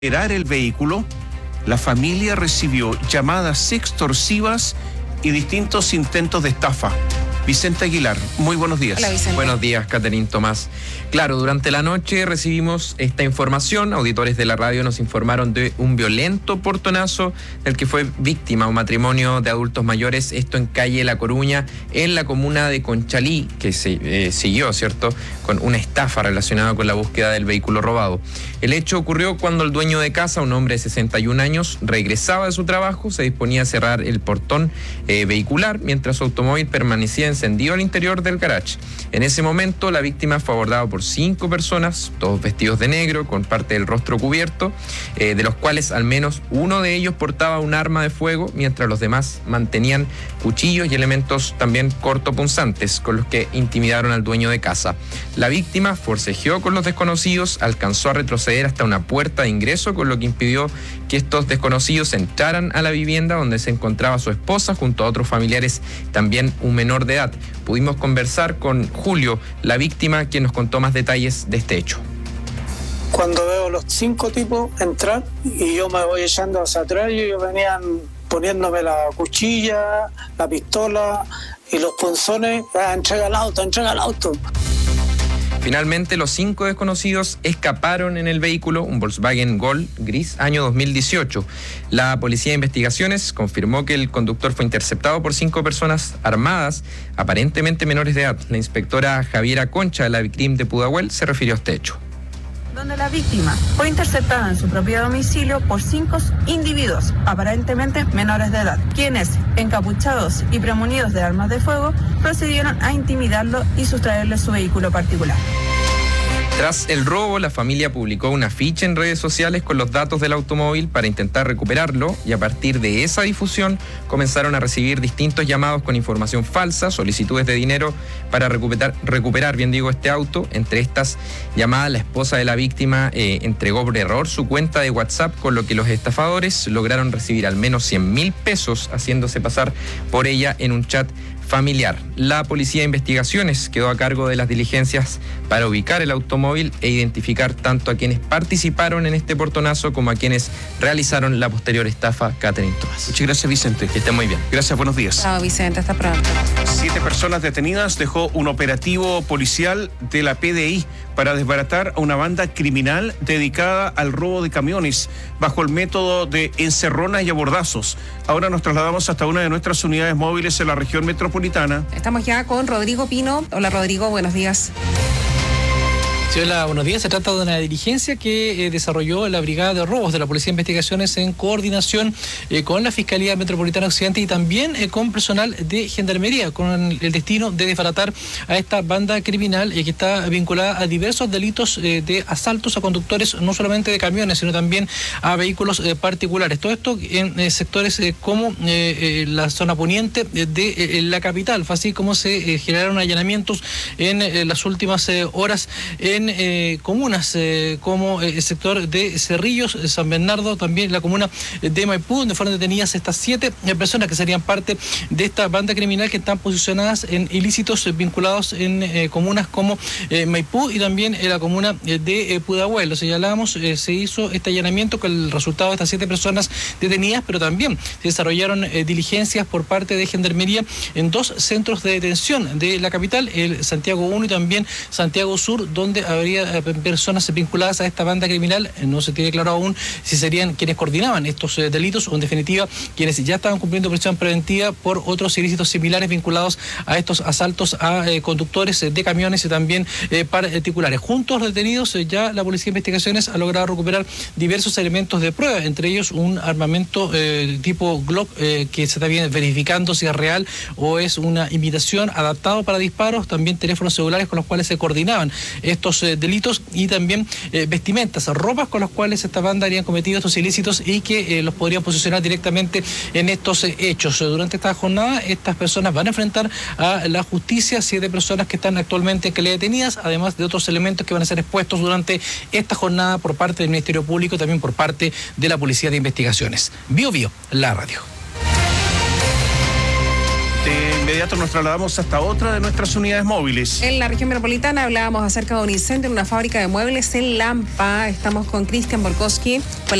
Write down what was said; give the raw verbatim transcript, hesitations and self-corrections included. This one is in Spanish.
recuperar el vehículo, la familia recibió llamadas extorsivas y distintos intentos de estafa. Vicente Aguilar, muy buenos días. Hola, Vicente. Buenos días, Catherine Tomás. Claro, durante la noche recibimos esta información. Auditores de la radio nos informaron de un violento portonazo del que fue víctima un matrimonio de adultos mayores, esto en calle La Coruña, en la comuna de Conchalí, que se eh, siguió, ¿cierto?, con una estafa relacionada con la búsqueda del vehículo robado. El hecho ocurrió cuando el dueño de casa, un hombre de sesenta y un años, regresaba de su trabajo, se disponía a cerrar el portón eh, vehicular, mientras su automóvil permanecía encendido al interior del garage. En ese momento, la víctima fue abordada por cinco personas, todos vestidos de negro, con parte del rostro cubierto, eh, de los cuales al menos uno de ellos portaba un arma de fuego, mientras los demás mantenían cuchillos y elementos también cortopunzantes, con los que intimidaron al dueño de casa. La víctima forcejeó con los desconocidos, alcanzó a retroceder hasta una puerta de ingreso, con lo que impidió que estos desconocidos entraran a la vivienda donde se encontraba su esposa, junto a otros familiares, también un menor de edad. Pudimos conversar con Julio, la víctima, quien nos contó más detalles de este hecho. Cuando veo los cinco tipos entrar y yo me voy echando hacia atrás, y ellos venían poniéndome la cuchilla, la pistola y los punzones. Ah, entrega el auto, entrega el auto. Finalmente, los cinco desconocidos escaparon en el vehículo, un Volkswagen Gol gris año dos mil dieciocho. La Policía de Investigaciones confirmó que el conductor fue interceptado por cinco personas armadas, aparentemente menores de edad. La inspectora Javiera Concha de la Vicrim de Pudahuel se refirió a este hecho. Donde la víctima fue interceptada en su propio domicilio por cinco individuos, aparentemente menores de edad, quienes, encapuchados y premunidos de armas de fuego, procedieron a intimidarlo y sustraerle su vehículo particular. Tras el robo, la familia publicó un afiche en redes sociales con los datos del automóvil para intentar recuperarlo, y a partir de esa difusión comenzaron a recibir distintos llamados con información falsa, solicitudes de dinero para recuperar, recuperar bien digo, este auto. Entre estas llamadas, la esposa de la víctima eh, entregó por error su cuenta de WhatsApp, con lo que los estafadores lograron recibir al menos cien mil pesos haciéndose pasar por ella en un chat familiar. La Policía de Investigaciones quedó a cargo de las diligencias para ubicar el automóvil e identificar tanto a quienes participaron en este portonazo como a quienes realizaron la posterior estafa. Catherine Tomás. Muchas gracias, Vicente. Que esté muy bien. Gracias, buenos días. Chao, Vicente, hasta pronto. Siete personas detenidas dejó un operativo policial de la P D I para desbaratar a una banda criminal dedicada al robo de camiones bajo el método de encerronas y abordazos. Ahora nos trasladamos hasta una de nuestras unidades móviles en la región metropolitana. Estamos ya con Rodrigo Pino. Hola, Rodrigo, buenos días. Sí, hola, buenos días. Se trata de una diligencia que eh, desarrolló la Brigada de Robos de la Policía de Investigaciones en coordinación eh, con la Fiscalía Metropolitana Occidente y también eh, con personal de Gendarmería, con el destino de desbaratar a esta banda criminal eh, que está vinculada a diversos delitos eh, de asaltos a conductores, no solamente de camiones, sino también a vehículos eh, particulares. Todo esto en eh, sectores eh, como eh, eh, la zona poniente de eh, la capital. Fue así como se eh, generaron allanamientos en eh, las últimas eh, horas en En eh, comunas eh, como eh, el sector de Cerrillos, San Bernardo, también la comuna de Maipú, donde fueron detenidas estas siete eh, personas que serían parte de esta banda criminal, que están posicionadas en ilícitos eh, vinculados en eh, comunas como eh, Maipú y también en la comuna eh, de eh, Pudahuel. Lo señalamos, eh, se hizo este allanamiento con el resultado de estas siete personas detenidas, pero también se desarrollaron eh, diligencias por parte de Gendarmería en dos centros de detención de la capital, el Santiago uno y también Santiago Sur, donde habría personas vinculadas a esta banda criminal. No se tiene claro aún si serían quienes coordinaban estos eh, delitos o, en definitiva, quienes ya estaban cumpliendo prisión preventiva por otros ilícitos similares vinculados a estos asaltos a eh, conductores eh, de camiones y también eh, particulares. Juntos los detenidos, eh, ya la Policía de Investigaciones ha logrado recuperar diversos elementos de prueba, entre ellos un armamento eh, tipo Glock eh, que se está bien verificando si es real o es una imitación, adaptado para disparos, también teléfonos celulares con los cuales se coordinaban estos eh, delitos y también eh, vestimentas, ropas con las cuales esta banda habrían cometido estos ilícitos y que eh, los podrían posicionar directamente en estos eh, hechos. Durante esta jornada, estas personas van a enfrentar a la justicia, siete personas que están actualmente en calidad detenidas, además de otros elementos que van a ser expuestos durante esta jornada por parte del Ministerio Público, también por parte de la Policía de Investigaciones. Bio Bio, la radio. Te inmediato nos trasladamos hasta otra de nuestras unidades móviles. En la región metropolitana hablábamos acerca de un incendio en una fábrica de muebles en Lampa. Estamos con Cristian Borkowski.